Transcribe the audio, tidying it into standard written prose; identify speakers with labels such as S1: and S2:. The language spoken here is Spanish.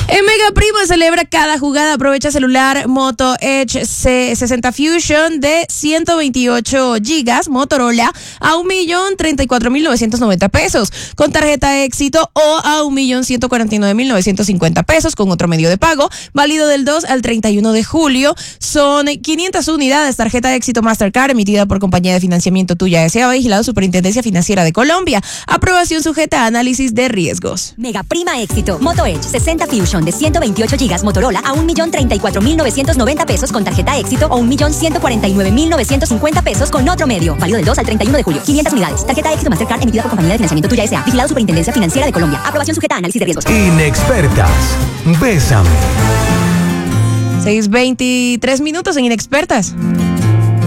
S1: En Mega Prima celebra cada jugada. Aprovecha celular Moto Edge C60 Fusion de 128 GB Motorola a 1.034.990 pesos con tarjeta Éxito o a 1.149.950 pesos con otro medio de pago. Válido del 2 al 31 de julio. Son 500 unidades. Tarjeta Éxito Mastercard emitida por Compañía de Financiamiento Tuya S.A. vigilado Superintendencia Financiera de Colombia. Aprobación sujeta a análisis de riesgos.
S2: Mega Prima Éxito Moto Edge 60 Fusion de 128 GB Motorola a 1.034.990 pesos con tarjeta Éxito o 1.149.950 pesos con otro medio. Válido del 2 al 31 de julio. 500 unidades. Tarjeta Éxito Mastercard emitida por Compañía de Financiamiento Tuya S.A. vigilado Superintendencia Financiera de Colombia. Aprobación sujeta a análisis de riesgos.
S3: Inexpertas. Bésame.
S1: 6:23 en Inexpertas.